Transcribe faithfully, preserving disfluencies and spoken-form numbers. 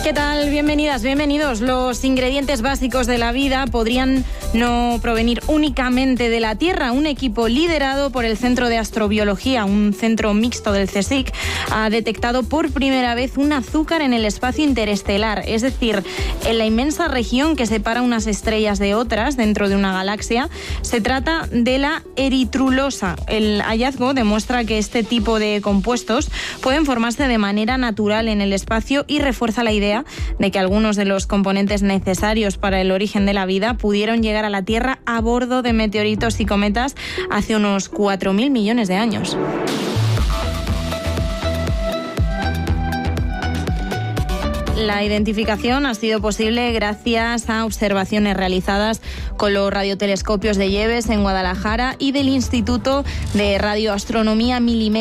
¿Qué tal? Bienvenidas, bienvenidos. Los ingredientes básicos de la vida podrían no provenir únicamente de la Tierra. Un equipo liderado por el Centro de Astrobiología, un centro mixto del CSIC, ha detectado por primera vez un azúcar en el espacio interestelar, es decir, en la inmensa región que separa unas estrellas de otras dentro de una galaxia. Se trata de la eritrulosa. El hallazgo demuestra que este tipo de compuestos pueden formarse de manera natural en el espacio y refuerza la idea de que algunos de los componentes necesarios para el origen de la vida pudieron llegar a la Tierra a bordo de meteoritos y cometas hace unos cuatro mil millones de años. La identificación ha sido posible gracias a observaciones realizadas con los radiotelescopios de Yebes en Guadalajara y del Instituto de Radioastronomía Milimétrica